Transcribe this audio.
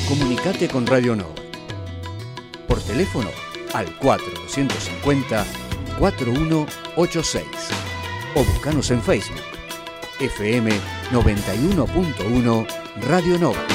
Comunicate con Radio Nova. Por teléfono al 4250-4186 o buscanos en Facebook FM 91.1 Radio Nova.